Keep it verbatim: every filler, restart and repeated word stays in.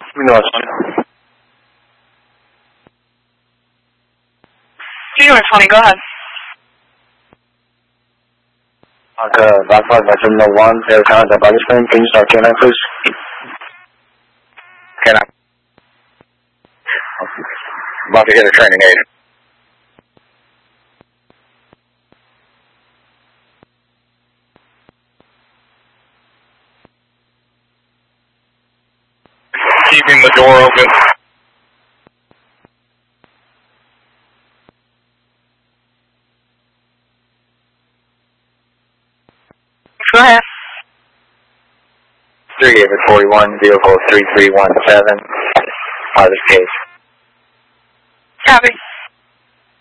No. Unit twenty, go ahead. Okay, back five by terminal one, Air Canada, Body Spring. Can you start K nine, please? K nine. About to hit a training aid. Keeping the door open. Go ahead. three David forty-one, vehicle three three one seven, pilot case. Copy.